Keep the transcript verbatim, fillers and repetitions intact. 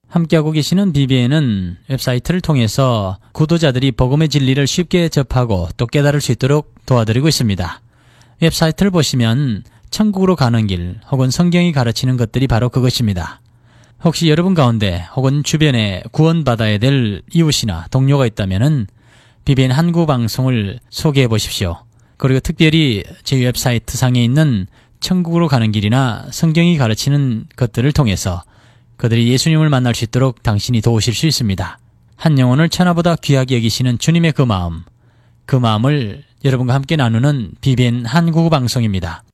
함께하고 계시는 비비엔은 웹사이트를 통해서 구도자들이 복음의 진리를 쉽게 접하고 또 깨달을 수 있도록 도와드리고 있습니다. 웹사이트를 보시면 천국으로 가는 길 혹은 성경이 가르치는 것들이 바로 그것입니다. 혹시 여러분 가운데 혹은 주변에 구원받아야 될 이웃이나 동료가 있다면 비비엔 한국 방송을 소개해 보십시오. 그리고 특별히 제 웹사이트 상에 있는 천국으로 가는 길이나 성경이 가르치는 것들을 통해서 그들이 예수님을 만날 수 있도록 당신이 도우실 수 있습니다. 한 영혼을 천하보다 귀하게 여기시는 주님의 그 마음, 그 마음을 여러분과 함께 나누는 비비엔 한국어 방송입니다.